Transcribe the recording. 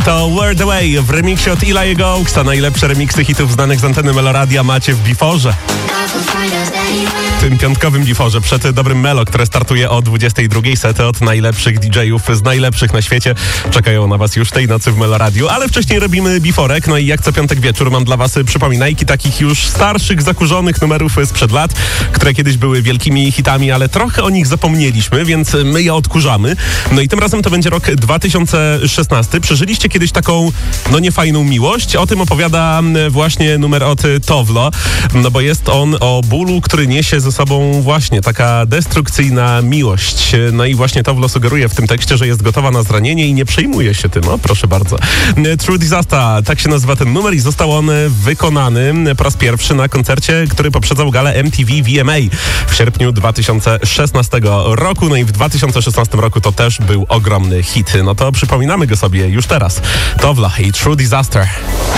To Word Away w remiksie od Eli'ego Oaksa. Najlepsze remiksy hitów znanych z anteny Meloradia macie w Before'ze. W tym piątkowym Before'ze przed dobrym Melo, które startuje o 22. Sety od najlepszych DJ-ów z najlepszych na świecie. Czekają na was już tej nocy w Meloradiu, ale wcześniej robimy Before'ek. No i jak co piątek wieczór mam dla was przypominajki takich już starszych, zakurzonych numerów sprzed lat, które kiedyś były wielkimi hitami, ale trochę o nich zapomnieliśmy, więc my je odkurzamy. No i tym razem to będzie rok 2016. Przeżyliście kiedyś taką, no niefajną miłość? O tym opowiada właśnie numer od Towlo, no bo jest on o bólu, który niesie ze sobą właśnie taka destrukcyjna miłość. No i właśnie Towlo sugeruje w tym tekście, że jest gotowa na zranienie i nie przejmuje się tym. O, proszę bardzo. True Disaster, tak się nazywa ten numer i został on wykonany po raz pierwszy na koncercie, który poprzedzał galę MTV VMA w sierpniu 2016 roku. No i w 2016 roku to też był ogromny hit. No to przypominamy go sobie już teraz. Towlo i True Disaster.